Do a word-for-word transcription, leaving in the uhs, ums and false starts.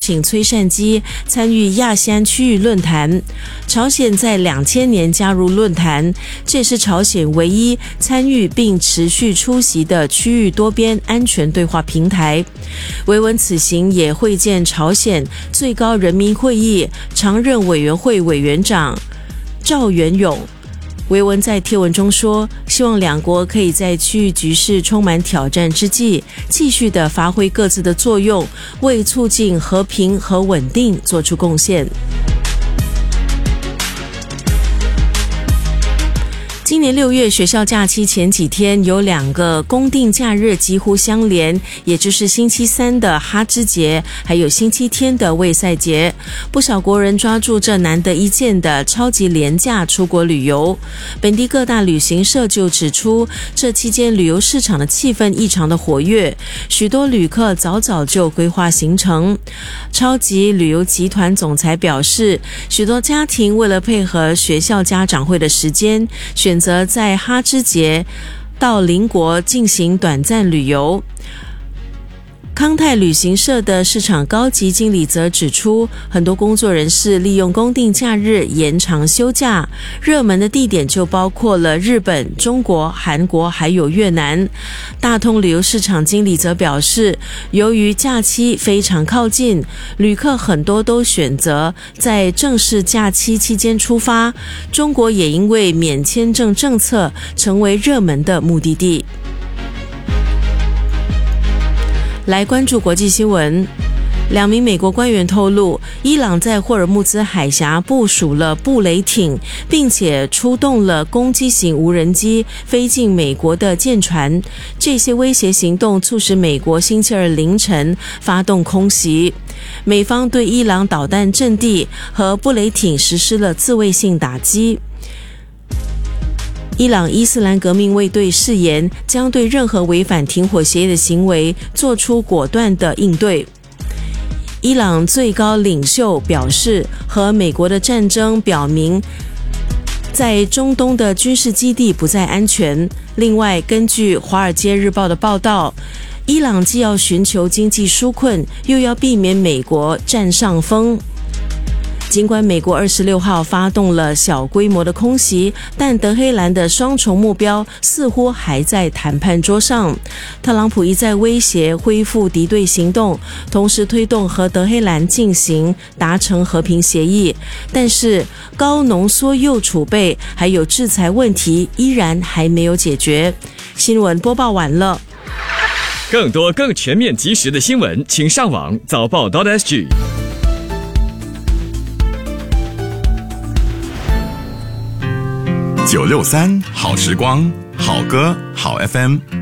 请崔善基参与亚细安区域论坛。朝鲜在两千年加入论坛，这也是朝鲜唯一参与并持续出席的区域多边安全对话平台。维文此行也会见朝鲜最高人民会议常任委员会委员长赵元永。维文在贴文中说，希望两国可以在区域局势充满挑战之际，继续地发挥各自的作用，为促进和平和稳定做出贡献。今年六月学校假期前几天，有两个公定假日几乎相连，也就是星期三的哈芝节，还有星期天的卫赛节。不少国人抓住这难得一见的超级连假出国旅游。本地各大旅行社就指出，这期间旅游市场的气氛异常的活跃，许多旅客早早就规划行程。超级旅游集团总裁表示，许多家庭为了配合学校家长会的时间，选则在哈芝节到邻国进行短暂旅游。康泰旅行社的市场高级经理则指出，很多工作人士利用公定假日延长休假，热门的地点就包括了日本、中国、韩国还有越南。大通旅游市场经理则表示，由于假期非常靠近，旅客很多都选择在正式假期期间出发，中国也因为免签证政策成为热门的目的地。来关注国际新闻。两名美国官员透露，伊朗在霍尔木兹海峡部署了布雷艇，并且出动了攻击型无人机飞进美国的舰船。这些威胁行动促使美国星期二凌晨发动空袭。美方对伊朗导弹阵地和布雷艇实施了自卫性打击。伊朗伊斯兰革命卫队誓言将对任何违反停火协议的行为做出果断的应对。伊朗最高领袖表示，和美国的战争表明在中东的军事基地不再安全。另外，根据《华尔街日报》的报道，伊朗既要寻求经济纾困，又要避免美国占上风。尽管美国二十六号发动了小规模的空袭，但德黑兰的双重目标似乎还在谈判桌上。特朗普一再威胁恢复敌对行动，同时推动和德黑兰进行达成和平协议，但是高浓缩铀储备还有制裁问题依然还没有解决。新闻播报完了。 更多更全面及时的新闻，请上网早报 .sg。 九六三好时光，好歌好 F M。